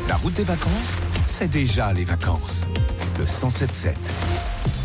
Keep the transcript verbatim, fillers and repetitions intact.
La route des vacances, c'est déjà les vacances. Le cent sept sept.